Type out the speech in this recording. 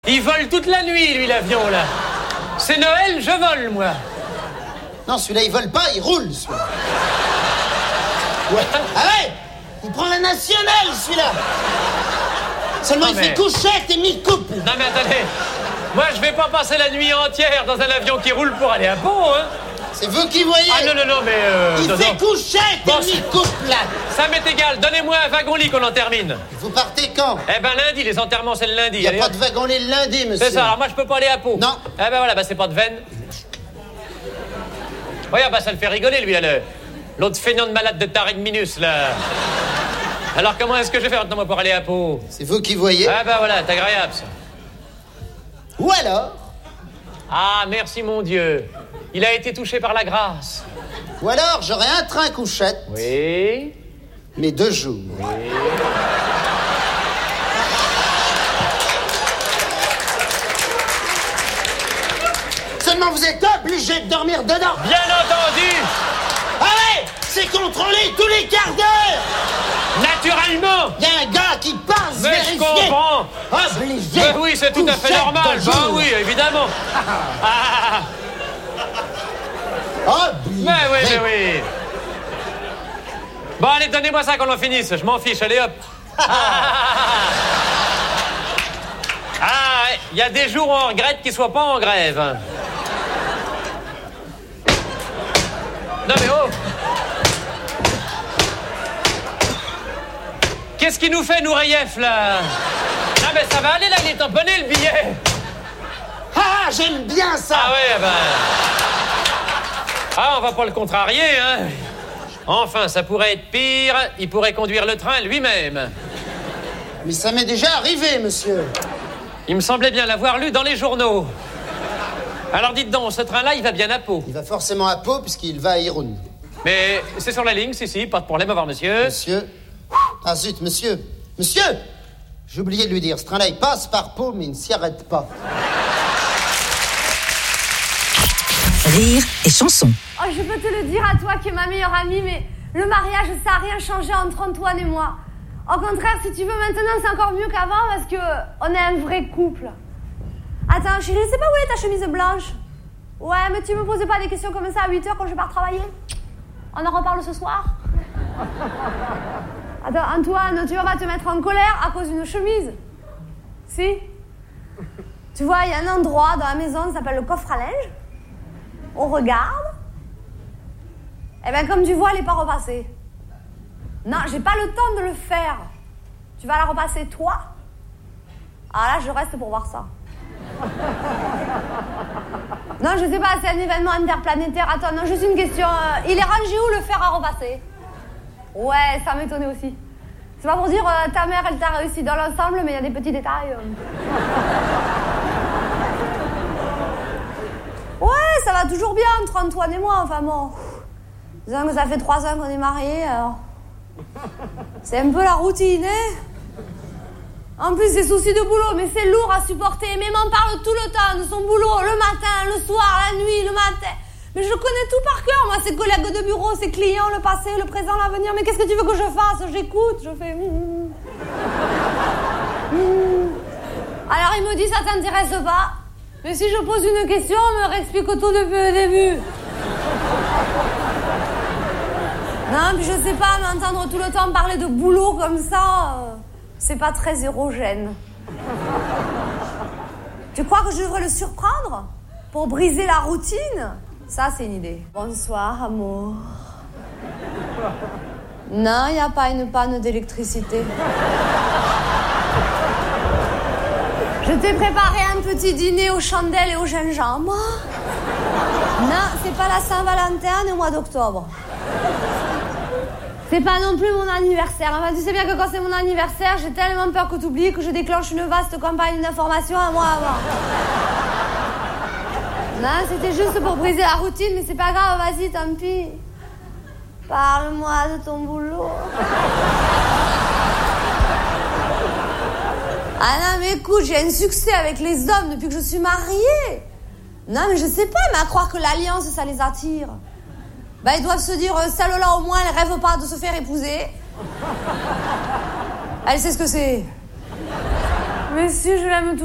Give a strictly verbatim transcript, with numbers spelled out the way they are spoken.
Il vole toute la nuit, lui, l'avion, là. C'est Noël, je vole, moi. Non, celui-là, il vole pas, il roule, celui-là. Ouais. Ah ouais, il prend la nationale, celui-là. Seulement, non, il mais... fait couchette et mi-couple. Non, mais attendez. Moi, je vais pas passer la nuit entière dans un avion qui roule pour aller à Pau, hein. C'est vous qui voyez. Ah non, non, non, mais... Euh, il non, fait non. couchette bon, et mi-couple, là. Ça m'est égal. Donnez-moi un wagon-lit qu'on en termine. Vous partez quand? Eh ben, lundi. Les enterrements, c'est le lundi. Il n'y a pas de wagon-lit le lundi, monsieur. C'est ça. Alors, moi, je peux pas aller à Pau. Non. Eh ben, voilà. Ben, c'est pas de veine. Regarde, ben, ça le fait rigoler, lui, là, le... L'autre feignant de malade de taré de minus, là. Alors, comment est-ce que je vais faire maintenant, moi, pour aller à Pau? C'est vous qui voyez. Ah ben, voilà. C'est agréable, ça. Ou alors... Ah, merci, mon Dieu. Il a été touché par la grâce. Ou alors, j'aurai un train couchette. Oui. Mais deux jours. Oui. Seulement, vous êtes obligé de dormir dedans. Bien entendu. Ah ouais, c'est contrôlé tous les quarts d'heure. Naturellement. Il y a un gars qui passe Mais vérifier. je comprends. Obligé. Mais oui, c'est tout à fait normal. Bah oui, évidemment. Ah. Obligé. Mais oui, mais oui. Bon, allez, donnez-moi ça qu'on en finisse. Je m'en fiche, allez, hop. Ah, il y a des jours où on regrette qu'ils soient pas en grève. Non, mais oh. Qu'est-ce qui nous fait, Noureyef, là? Non, mais ça va aller, là, il est tamponné, le billet. Ah, j'aime bien ça. Ah ouais, ben... Ah, on va pas le contrarier, hein. Enfin, ça pourrait être pire. Il pourrait conduire le train lui-même. Mais ça m'est déjà arrivé, monsieur. Il me semblait bien l'avoir lu dans les journaux. Alors dites donc, ce train-là, il va bien à Pau? Il va forcément à Pau, puisqu'il va à Irun. Mais c'est sur la ligne, si, si, pas de problème, à voir, monsieur. Monsieur? Ah zut, monsieur. Monsieur! J'ai oublié de lui dire, ce train-là, il passe par Pau, mais il ne s'y arrête pas. Rire et chanson. Oh, je peux te le dire à toi qui es ma meilleure amie, mais le mariage, ça n'a rien changé entre Antoine et moi. Au contraire, si tu veux, maintenant, c'est encore mieux qu'avant parce que on est un vrai couple. Attends, chérie, c'est pas où est ta chemise blanche? Ouais, mais tu me poses pas des questions comme ça à huit heures quand je pars travailler? On en reparle ce soir? Attends, Antoine, tu vas pas te mettre en colère à cause d'une chemise? Si? Tu vois, il y a un endroit dans la maison qui s'appelle le coffre à linge. On regarde. Eh bien, comme tu vois, elle n'est pas repassée. Non, j'ai pas le temps de le faire. Tu vas la repasser, toi? Ah là, je reste pour voir ça. Non, je sais pas, c'est un événement interplanétaire. Attends, non, juste une question. Euh, il est rangé où, le fer à repasser? Ouais, ça m'étonnait aussi. C'est pas pour dire, euh, ta mère, elle t'a réussi dans l'ensemble, mais il y a des petits détails. Euh... Ouais, ça va toujours bien entre Antoine et moi, enfin bon. Disons que ça fait trois ans qu'on est mariés, alors... C'est un peu la routine, hein. En plus, c'est soucis de boulot, mais c'est lourd à supporter. Mais il m'en parle tout le temps de son boulot, le matin, le soir, la nuit, le matin. Mais je connais tout par cœur, moi, ses collègues de bureau, ses clients, le passé, le présent, l'avenir. Mais qu'est-ce que tu veux que je fasse? J'écoute, je fais... Mmh. Mmh. Alors il me dit, ça t'intéresse pas? Mais si je pose une question, on me réexplique tout depuis le début. Non, puis je sais pas, m'entendre tout le temps parler de boulot comme ça, euh, c'est pas très érogène. Tu crois que je devrais le surprendre pour briser la routine? Ça, c'est une idée. Bonsoir, amour. Non, il n'y a pas une panne d'électricité. Je t'ai préparé un petit dîner aux chandelles et au gingembre. Non, c'est pas la Saint-Valentin, on est au mois d'octobre. C'est pas non plus mon anniversaire. Enfin, tu sais bien que quand c'est mon anniversaire, j'ai tellement peur que tu oublies que je déclenche une vaste campagne d'information un mois avant. Non, c'était juste pour briser la routine, mais c'est pas grave, vas-y, tant pis. Parle-moi de ton boulot. Ah non, mais écoute, j'ai un succès avec les hommes depuis que je suis mariée. Non, mais je sais pas, mais à croire que l'alliance, ça les attire. Ben, ils doivent se dire, celle-là, au moins, elle rêve pas de se faire épouser. Elle sait ce que c'est. Mais si, je l'aime tout.